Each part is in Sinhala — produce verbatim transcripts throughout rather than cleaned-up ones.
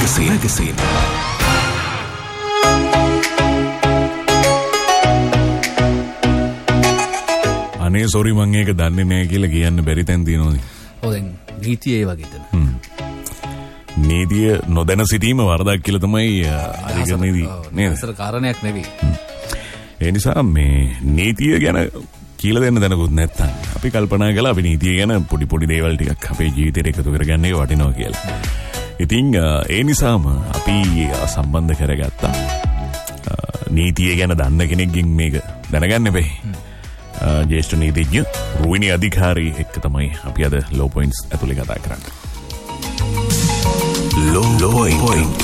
magazine. magazine. අනේ සෝරි මම ඒක දන්නේ නැහැ කියලා කියන්න බැරි තැන් තියෙනවනේ. ඔව් දැන් නීතිය ඒ වගේ තමයි. හ්ම්. නීතිය නොදැන සිටීම වරදක් කියලා තමයි අධිකරණයේදී නේද? අසල කාරණයක් නෙවෙයි. ඒ නිසා මේ නීතිය ගැන කියලා දෙන්න දැනගුත් නැත්තම් අපි කල්පනා කළා අපි නීතිය ගැන පොඩි පොඩි දේවල් ටිකක් අපේ ජීවිතේට එකතු කරගන්න එක වටිනවා කියලා. ඉතින් ඒ නිසාම අපි සම්බන්ධ කරගත්තා. නීතිය ගැන දන්න කෙනෙක්ගෙන් මේක දැනගන්න බෑ. ජේෂ්ඨ නීතිඥ රුවිනි අධිකාරී එක්ක තමයි අපි අද ලෝ පොයින්ට්ස් ඇතුලේ කතා කරන්නේ. ලෝ පොයින්ට්.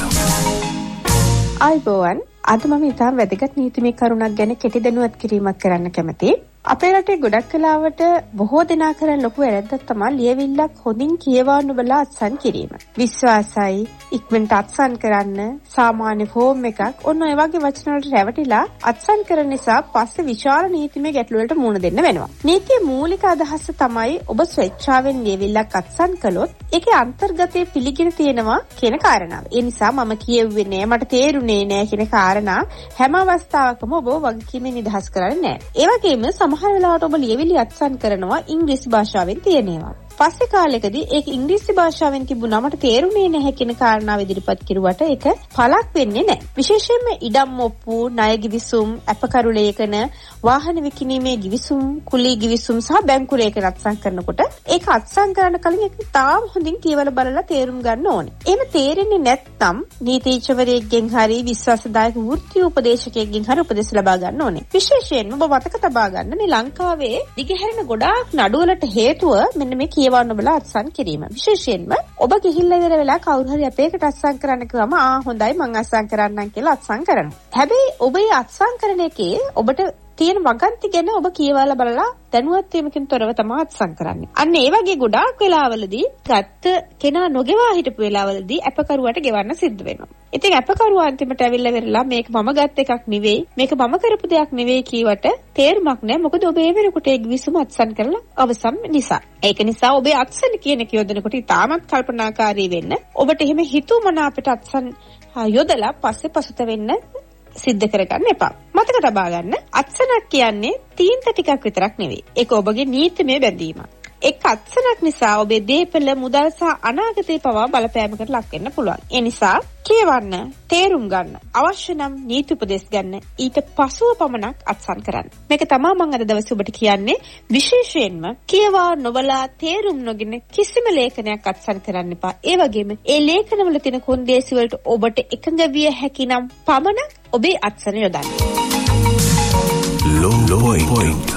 අයිබෝවන් අද මම ඉතාම වැදගත් නීතිමය කරුණක් ගැන කෙටි දැනුවත් කිරීමක් කරන්න කැමතියි. අපේ රටේ ගොඩක් කලාවට බොහෝ දෙනා කරන ලොකු වැරද්දක් තමයි ලියවිල්ලක් හොඳින් කියවා නොබලා අත්සන් කිරීම. විශ්වාසයි ඉක්මනට අත්සන් කරන්න සාමාන්‍ය ෆෝම් එකක් ඔන්න ඔය වගේ වචන වලට රැවටිලා අත්සන් කරන නිසා පස්සේ විශාල නීතිමය ගැටලු වලට මුහුණ දෙන්න වෙනවා. නීතියේ මූලික අදහස තමයි ඔබ ස්වේච්ඡාවෙන් ලියවිල්ලක් අත්සන් කළොත් ඒකේ අන්තර්ගතයේ පිළිගින තියෙනවා කියන කාරණාව. ඒ නිසා මම කියෙව්වේ නෑ මට තේරුනේ නෑ කියන කාරණා හැම අවස්ථාවකම ඔබ වගකීමෙන් නිදහස් කරන්නේ නෑ. ඒ වගේම සමහර වෙලාවට ඔබ ලියවිලි අත්සන් කරනවා ඉංග්‍රීසි භාෂාවෙන් තියෙනවා. පස්සේ කාලෙකදී ඒක ඉංග්‍රීසි භාෂාවෙන් තිබුණා මට තේරුනේ නැහැ කියන කාරණාව ඉදිරිපත් කරුවට ඒක පළක් වෙන්නේ නැහැ. විශේෂයෙන්ම ඉඩම් ඔප්පු, ණය ගිවිසුම්, අපකරු ලේඛන, වාහන විකිණීමේ ගිවිසුම්, කුලී ගිවිසුම් සහ බැංකු ලේඛන අත්සන් කරනකොට ඒක අත්සන් කරන කලින් ඒක තාම හොඳින් කියවලා බලලා තේරුම් ගන්න ඕනේ. එහෙම තේරෙන්නේ නැත්නම් නීතිචවරයෙක්ගෙන් හරි විශ්වාසදායක වෘත්තීය උපදේශකයෙක්ගෙන් හරි උපදෙස් ලබා ගන්න ඕනේ. විශේෂයෙන්ම ඔබ මතක තබා ගන්න මේ ලංකාවේ දිගහැරෙන ගොඩාක් නඩුවලට හේතුව මෙන්න මේ කියවන්න බලා අත්සන් කිරීම. විශේෂයෙන්ම ඔබ ගිහිල්ලා ඉවර වෙලා කවුරු හරි අපේකට අත්සන් කරන්න කිව්වම ආ හොඳයි මං අත්සන් කරන්නම් කියලා අත්සන් කරනවා. හැබැයි ඔබ ඒ අත්සන් කරන එකේ ඔබට තියෙන වගන්ති ගැන ඔබ කියවලා බලලා දැනුවත් වීමකින් තොරව තමයි අත්සන් කරන්නේ. අන්න ඒ වගේ ගොඩාක් වෙලාවලදී ගත්ත කෙනා නොගෙවා හිටපු වෙලාවලදී අපකරුවට ගෙවන්න සිද්ධ වෙනවා. ඉතින් අපකරුවා අන්තිමට ඇවිල්ලා වෙරලා මේක මම ගත් එකක් නෙවෙයි මේක මම කරපු දෙයක් නෙවෙයි කීවට තේරුමක් නැහැ. මොකද ඔබ ඒ වෙනකොට ඒ විසුම අත්සන් කරලා අවසන් නිසා. ඒක නිසා ඔබේ අත්සන් කියන එක යොදනකොට ඉතාමත් කල්පනාකාරී වෙන්න. ඔබට එහෙම හිතුවමනාපට අත්සන් යොදලා පස්සේ පසුත වෙන්න සිද්ධ කරගන්න එපා. මතක තබා ගන්න අත්සනක් කියන්නේ තීන්ත ටිකක් විතරක් නෙවෙයි. ඒක ඔබගේ නීතිමය බැඳීමක්. එක් අත්සනක් නිසා ඔබේ දේපල මුදල් සහ අනාගතේ පවා බලපෑමකට ලක් වෙන්න පුළුවන්. ඒ නිසා කියවන්න, තේරුම් ගන්න, අවශ්‍ය නම් නීති උපදෙස් ගන්න, ඊට පසුව පමණක් අත්සන් කරන්න. මේක තමයි මම අද දවසේ ඔබට කියන්නේ. විශේෂයෙන්ම කියවා නොබලා තේරුම් නොගෙන කිසිම ලේඛනයක් අත්සන් කරන්න එපා. ඒ වගේම ඒ ලේඛනවල තියෙන කොන්දේසි වලට ඔබට එකඟ විය හැකි නම් පමණක් ඔබේ අත්සන යොදන්න. ලෝ පොයින්ට්.